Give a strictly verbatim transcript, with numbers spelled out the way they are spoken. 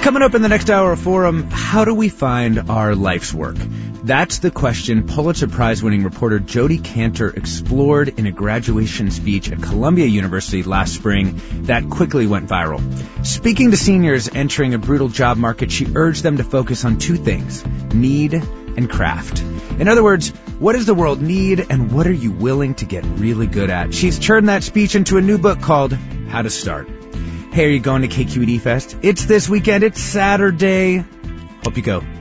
Coming up in the next hour of Forum, how do we find our life's work? That's the question Pulitzer Prize-winning reporter Jodi Kantor explored in a graduation speech at Columbia University last spring that quickly went viral. Speaking to seniors entering a brutal job market, she urged them to focus on two things, need and craft. In other words, what does the world need and what are you willing to get really good at? She's turned that speech into a new book called How to Start. Hey, are you going to K Q E D Fest? It's this weekend. It's Saturday. Hope you go.